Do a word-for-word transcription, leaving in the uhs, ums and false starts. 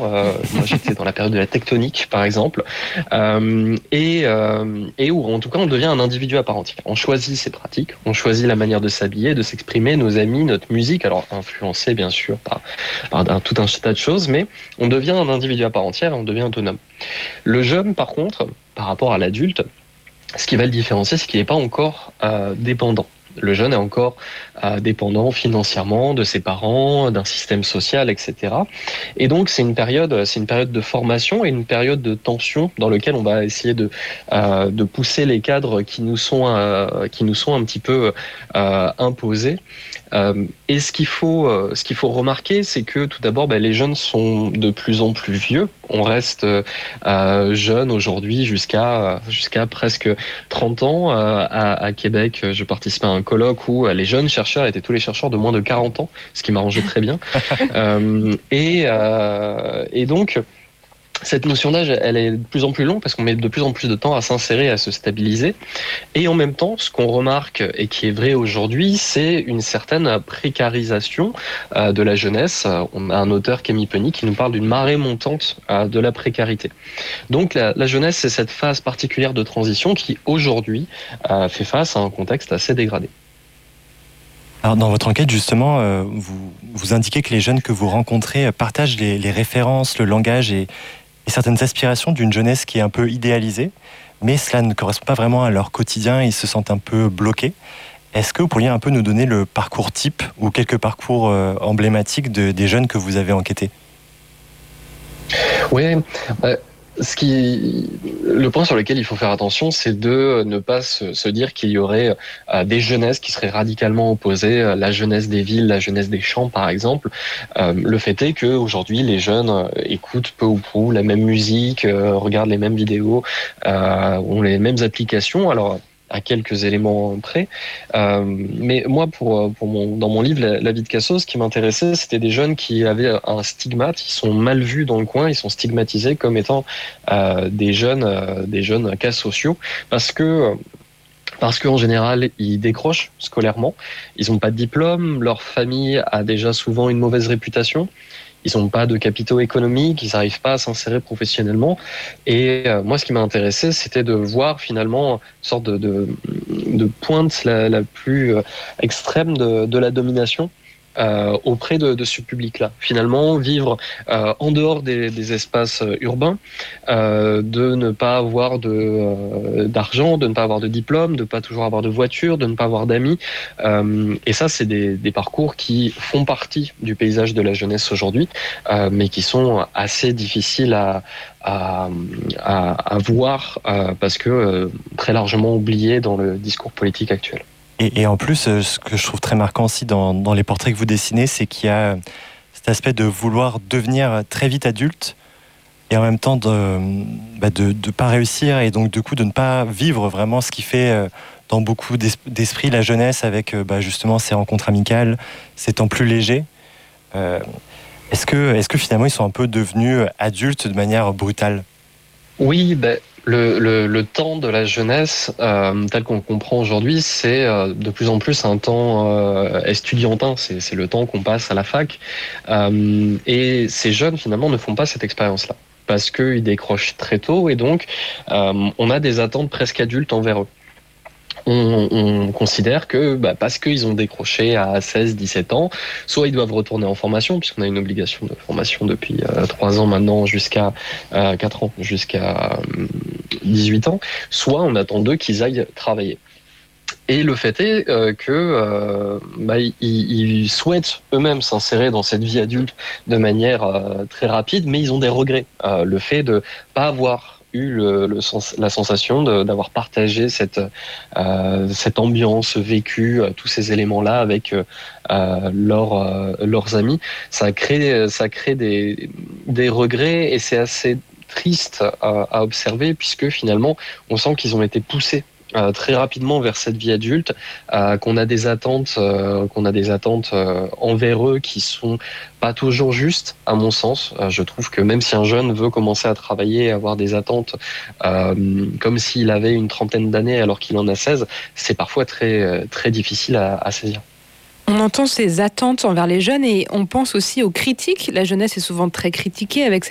Euh, moi, j'étais dans la période de la tectonique, par exemple, euh, et, euh, et où, en tout cas, on devient un individu à part entière. On choisit ses pratiques, on choisit la manière de s'habiller, de s'exprimer, nos amis, notre musique, alors influencé, bien sûr, par, par un, tout un tas de choses, mais on devient un individu à part entière et on devient autonome. Le jeune, par contre, par rapport à l'adulte, ce qui va le différencier, c'est qu'il n'est pas encore euh, dépendant. Le jeune est encore euh, dépendant financièrement de ses parents, d'un système social, et cetera. Et donc c'est une période, c'est une période de formation et une période de tension dans laquelle on va essayer de euh, de pousser les cadres qui nous sont euh, qui nous sont un petit peu euh, imposés. Euh, et ce qu'il faut, euh, ce qu'il faut remarquer, c'est que tout d'abord, ben, les jeunes sont de plus en plus vieux. On reste euh, jeune aujourd'hui jusqu'à jusqu'à presque trente ans. Euh, à, à Québec, je participais à un colloque où les jeunes chercheurs étaient tous les chercheurs de moins de quarante ans, ce qui m'arrangeait très bien. euh, et, euh, et donc, cette notion d'âge, elle est de plus en plus longue parce qu'on met de plus en plus de temps à s'insérer, à se stabiliser. Et en même temps, ce qu'on remarque et qui est vrai aujourd'hui, c'est une certaine précarisation euh, de la jeunesse. On a un auteur, Camille Penny, qui nous parle d'une marée montante euh, de la précarité. Donc la, la jeunesse, c'est cette phase particulière de transition qui, aujourd'hui, euh, fait face à un contexte assez dégradé. Alors dans votre enquête, justement, euh, vous, vous indiquez que les jeunes que vous rencontrez partagent les, les références, le langage et et certaines aspirations d'une jeunesse qui est un peu idéalisée, mais cela ne correspond pas vraiment à leur quotidien, ils se sentent un peu bloqués. Est-ce que vous pourriez un peu nous donner le parcours type ou quelques parcours euh, emblématiques de, des jeunes que vous avez enquêtés ? Oui, euh, ce qui, le point sur lequel il faut faire attention, c'est de ne pas se, se dire qu'il y aurait euh, des jeunesses qui seraient radicalement opposées, euh, la jeunesse des villes, la jeunesse des champs, par exemple. Euh, le fait est qu'aujourd'hui, les jeunes euh, écoutent peu ou prou la même musique, euh, regardent les mêmes vidéos, euh, ont les mêmes applications. Alors, à quelques éléments près. Euh, mais moi, pour, pour mon, dans mon livre, La, la vie de Casso, ce qui m'intéressait, c'était des jeunes qui avaient un stigmate, ils sont mal vus dans le coin, ils sont stigmatisés comme étant euh, des jeunes, euh, des jeunes cas sociaux, parce que parce qu'en général, ils décrochent scolairement, ils n'ont pas de diplôme, leur famille a déjà souvent une mauvaise réputation. Ils n'ont pas de capitaux économiques, ils n'arrivent pas à s'insérer professionnellement. Et euh, moi, ce qui m'a intéressé, c'était de voir finalement une sorte de, de, de pointe la, la plus extrême de, de la domination euh, auprès de, de ce public-là. Finalement, vivre euh, en dehors des, des espaces urbains, euh, de ne pas avoir de, euh, d'argent, de ne pas avoir de diplôme, de ne pas toujours avoir de voiture, de ne pas avoir d'amis. Euh, et ça, c'est des, des parcours qui font partie du paysage de la jeunesse aujourd'hui, euh, mais qui sont assez difficiles à, à, à, à voir euh, parce que euh, très largement oubliés dans le discours politique actuel. Et, et en plus, ce que je trouve très marquant aussi dans, dans les portraits que vous dessinez, c'est qu'il y a cet aspect de vouloir devenir très vite adulte et en même temps de bah de, de pas réussir et donc du coup de ne pas vivre vraiment ce qui fait dans beaucoup d'esprits la jeunesse avec bah justement ces rencontres amicales, ces temps plus légers. Euh, est-ce que, est-ce que finalement ils sont un peu devenus adultes de manière brutale ? Oui, ben, le, le, le temps de la jeunesse, euh, tel qu'on le comprend aujourd'hui, c'est euh, de plus en plus un temps euh, estudiantin, c'est, c'est le temps qu'on passe à la fac. Euh, et ces jeunes, finalement, ne font pas cette expérience-là, parce qu'ils décrochent très tôt, et donc euh, on a des attentes presque adultes envers eux. On, on considère que bah, parce qu'ils ont décroché à seize dix-sept ans, soit ils doivent retourner en formation, puisqu'on a une obligation de formation depuis euh, trois ans maintenant jusqu'à euh, quatre ans, jusqu'à euh, dix-huit ans, soit on attend d'eux qu'ils aillent travailler. Et le fait est euh, que euh, bah, ils, ils souhaitent eux-mêmes s'insérer dans cette vie adulte de manière euh, très rapide, mais ils ont des regrets. Euh, le fait de pas avoir eu le, le sens, la sensation de, d'avoir partagé cette euh, cette ambiance vécue, tous ces éléments-là avec euh, leurs euh, leurs amis, ça crée ça crée des des regrets et c'est assez triste à, à observer puisque finalement on sent qu'ils ont été poussés Euh, très rapidement vers cette vie adulte, euh, qu'on a des attentes, euh, qu'on a des attentes euh, envers eux qui sont pas toujours justes, à mon sens. Euh, je trouve que même si un jeune veut commencer à travailler et avoir des attentes euh, comme s'il avait une trentaine d'années alors qu'il en a seize, c'est parfois très très difficile à, à saisir. On entend ces attentes envers les jeunes et on pense aussi aux critiques. La jeunesse est souvent très critiquée avec